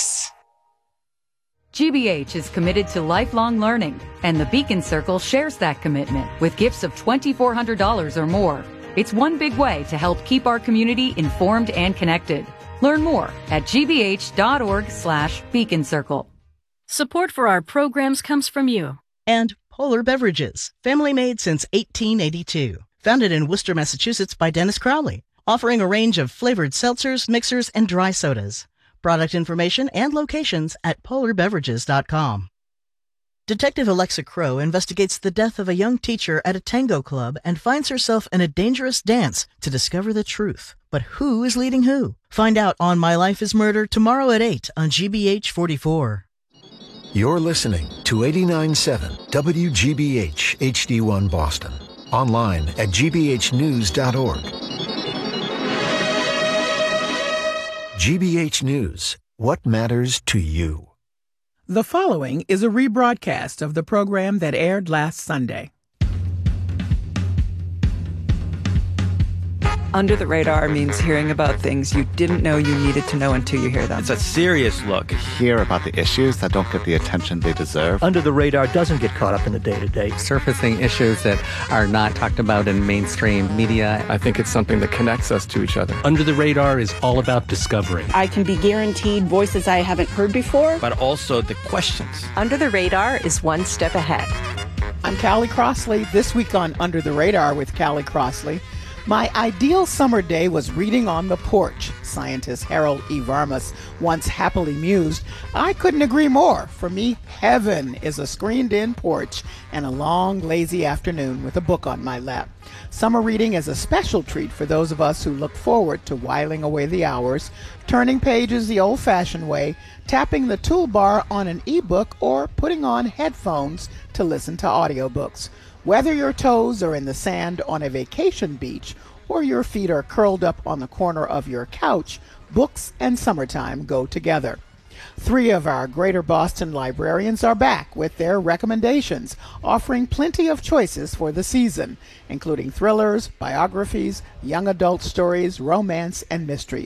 Yes. GBH is committed to lifelong learning, and the Beacon Circle shares that commitment with gifts of $2,400 or more. It's one big way to help keep our community informed and connected. Learn more at gbh.org/Beacon Circle. Support for our programs comes from you. And Polar Beverages, family made since 1882. Founded in Worcester, Massachusetts by Dennis Crowley, offering a range of flavored seltzers, mixers, and dry sodas. Product information and locations at polarbeverages.com. Detective Alexa Crow investigates the death of a young teacher at a tango club and finds herself in a dangerous dance to discover the truth. But who is leading who? Find out on My Life is Murder tomorrow at 8 on GBH 44. You're listening to 89.7 WGBH HD1 Boston. Online at gbhnews.org. GBH News. What matters to you? The following is a rebroadcast of the program that aired last Sunday. Under the Radar means hearing about things you didn't know you needed to know until you hear them. It's a serious look. Hear about the issues that don't get the attention they deserve. Under the Radar doesn't get caught up in the day-to-day. Surfacing issues that are not talked about in mainstream media. I think it's something that connects us to each other. Under the Radar is all about discovery. I can be guaranteed voices I haven't heard before. But also the questions. Under the Radar is one step ahead. I'm Callie Crossley. This week on Under the Radar with Callie Crossley. My ideal summer day was reading on the porch. Scientist Harold E. Varmus once happily mused, I couldn't agree more. For me, heaven is a screened-in porch and a long, lazy afternoon with a book on my lap. Summer reading is a special treat for those of us who look forward to whiling away the hours, turning pages the old-fashioned way, tapping the toolbar on an e-book, or putting on headphones to listen to audiobooks. Whether your toes are in the sand on a vacation beach or your feet are curled up on the corner of your couch, books and summertime go together. 3 of our Greater Boston librarians are back with their recommendations, offering plenty of choices for the season, including thrillers, biographies, young adult stories, romance, and mystery.